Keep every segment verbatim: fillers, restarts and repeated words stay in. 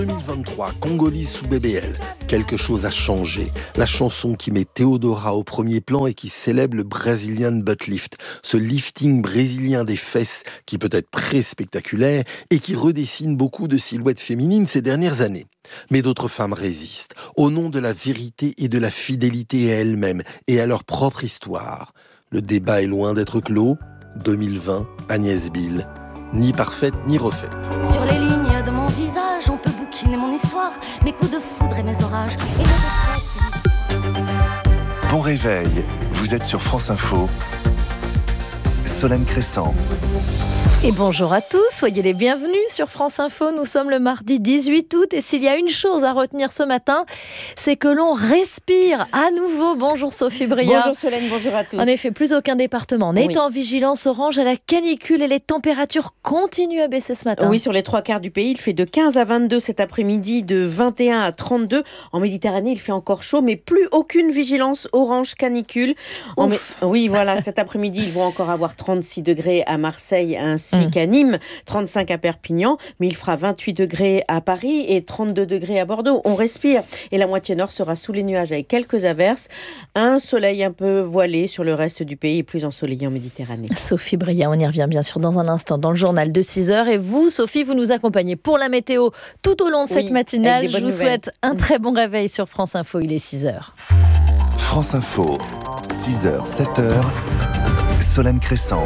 deux mille vingt-trois, Congolise sous B B L. Quelque chose a changé. La chanson qui met Théodora au premier plan et qui célèbre le Brazilian Butt Lift. Ce lifting brésilien des fesses qui peut être très spectaculaire et qui redessine beaucoup de silhouettes féminines ces dernières années. Mais d'autres femmes résistent, au nom de la vérité et de la fidélité à elles-mêmes et à leur propre histoire. Le débat est loin d'être clos. deux mille vingt, Agnès Bill. Ni parfaite, ni refaite. Sur les lignes de mon visage, on peut bouquiner mon histoire, mes coups de foudre et mes orages. Et les... Bon réveil, vous êtes sur France Info. Solène Crescent. Et bonjour à tous, soyez les bienvenus sur France Info. Nous sommes le mardi dix-huit août et s'il y a une chose à retenir ce matin, c'est que l'on respire à nouveau. Bonjour Sophie Bria. Bonjour Solène, bonjour à tous. En effet, plus aucun département n'est oui. en vigilance orange à la canicule et les températures continuent à baisser ce matin. Oui, sur les trois quarts du pays, il fait de quinze à vingt-deux cet après-midi, de vingt et un à trente-deux. En Méditerranée, il fait encore chaud, mais plus aucune vigilance orange canicule. En Mé... Oui, voilà, cet après-midi, ils vont encore avoir trente-six degrés à Marseille ainsi Mmh. qu'à Nîmes, trente-cinq à Perpignan, mais il fera vingt-huit degrés à Paris et trente-deux degrés à Bordeaux. On respire et la moitié nord sera sous les nuages avec quelques averses. Un soleil un peu voilé sur le reste du pays et plus ensoleillé en Méditerranée. Sophie Bria, on y revient bien sûr dans un instant dans le journal de six heures. Et vous, Sophie, vous nous accompagnez pour la météo tout au long de oui, cette matinale. Je vous nouvelles. souhaite un très bon réveil sur France Info. Il est six heures. France Info, six heures, sept heures, Solène Crescent.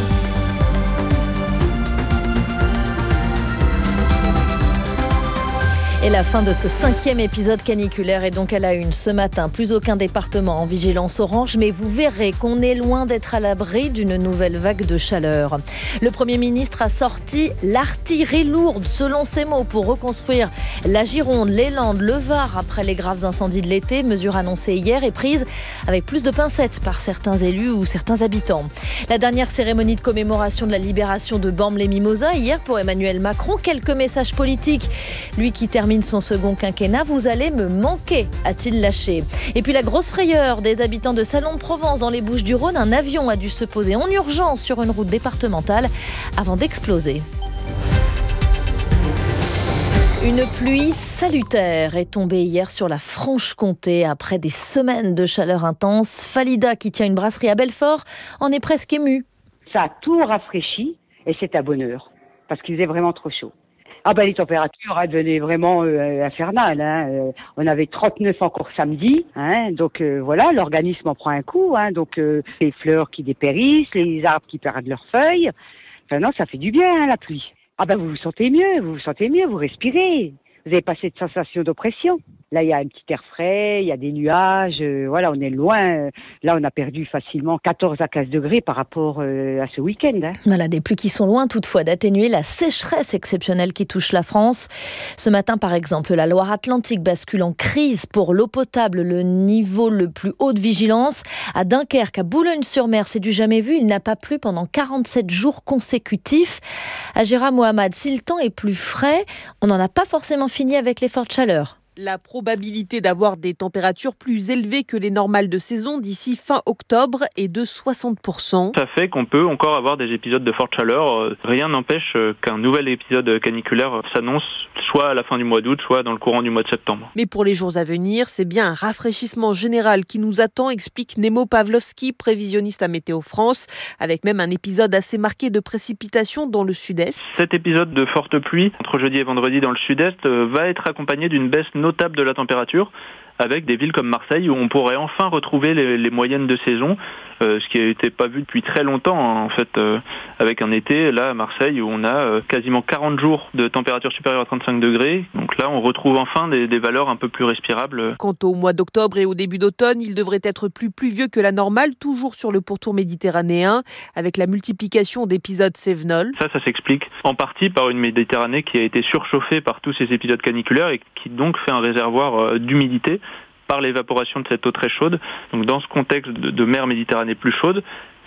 Et la fin de ce cinquième épisode caniculaire est donc à la une ce matin. Plus aucun département en vigilance orange, mais vous verrez qu'on est loin d'être à l'abri d'une nouvelle vague de chaleur. Le Premier ministre a sorti l'artillerie lourde, selon ses mots, pour reconstruire la Gironde, les Landes, le Var après les graves incendies de l'été. Mesure annoncée hier et prise avec plus de pincettes par certains élus ou certains habitants. La dernière cérémonie de commémoration de la libération de Bormes-les-Mimosas hier pour Emmanuel Macron. Quelques messages politiques. Lui qui termine son second quinquennat, vous allez me manquer, a-t-il lâché. Et puis la grosse frayeur des habitants de Salon de Provence dans les Bouches-du-Rhône, un avion a dû se poser en urgence sur une route départementale avant d'exploser. Une pluie salutaire est tombée hier sur la Franche-Comté après des semaines de chaleur intense. Falida, qui tient une brasserie à Belfort, en est presque émue. Ça a tout rafraîchi et c'est à bonne heure parce qu'il faisait vraiment trop chaud. Ah ben les températures hein, devenaient vraiment euh, infernales. Hein. Euh, on avait trente-neuf encore samedi, hein, donc euh, voilà, l'organisme en prend un coup. Hein, donc euh, les fleurs qui dépérissent, les arbres qui perdent leurs feuilles. Enfin non, ça fait du bien hein, la pluie. Ah ben vous vous sentez mieux, vous vous sentez mieux, vous respirez. Vous avez pas cette sensation d'oppression. Là, il y a un petit air frais, il y a des nuages. Euh, voilà, on est loin. Là, on a perdu facilement quatorze à quinze degrés par rapport euh, à ce week-end. Hein. Voilà, des pluies qui sont loin toutefois d'atténuer la sécheresse exceptionnelle qui touche la France. Ce matin, par exemple, la Loire-Atlantique bascule en crise pour l'eau potable, le niveau le plus haut de vigilance. À Dunkerque, à Boulogne-sur-Mer, c'est du jamais vu. Il n'a pas plu pendant quarante-sept jours consécutifs. À Gérard Mohamed, si le temps est plus frais, on n'en a pas forcément fini avec les fortes chaleurs. La probabilité d'avoir des températures plus élevées que les normales de saison d'ici fin octobre est de soixante pour cent. Ça fait qu'on peut encore avoir des épisodes de forte chaleur. Rien n'empêche qu'un nouvel épisode caniculaire s'annonce soit à la fin du mois d'août, soit dans le courant du mois de septembre. Mais pour les jours à venir, c'est bien un rafraîchissement général qui nous attend, explique Nemo Pavlovski, prévisionniste à Météo France, avec même un épisode assez marqué de précipitations dans le sud-est. Cet épisode de forte pluie, entre jeudi et vendredi dans le sud-est, va être accompagné d'une baisse notable de la température, avec des villes comme Marseille où on pourrait enfin retrouver les, les moyennes de saison, euh, ce qui n'était pas vu depuis très longtemps hein, en fait, euh, avec un été là à Marseille où on a euh, quasiment quarante jours de température supérieure à trente-cinq degrés. Donc là, on retrouve enfin des, des valeurs un peu plus respirables. Quant au mois d'octobre et au début d'automne, il devrait être plus pluvieux que la normale, toujours sur le pourtour méditerranéen, avec la multiplication d'épisodes cévenols. Ça, ça s'explique en partie par une Méditerranée qui a été surchauffée par tous ces épisodes caniculaires et qui donc fait un réservoir euh, d'humidité par l'évaporation de cette eau très chaude. Donc dans ce contexte de, de mer Méditerranée plus chaude,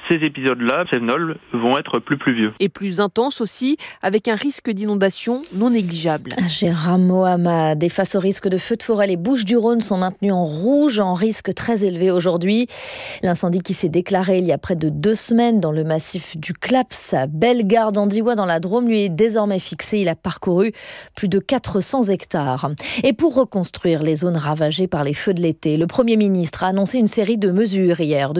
ces épisodes-là, Cévenol, vont être plus pluvieux. Et plus intenses aussi, avec un risque d'inondation non négligeable. Jérôme Mohamed, et face au risque de feux de forêt, les Bouches-du-Rhône sont maintenues en rouge, en risque très élevé aujourd'hui. L'incendie qui s'est déclaré il y a près de deux semaines dans le massif du Claps à Bellegarde en Diois dans la Drôme lui est désormais fixé. Il a parcouru plus de quatre cents hectares. Et pour reconstruire les zones ravagées par les feux de l'été, le Premier ministre a annoncé une série de mesures hier.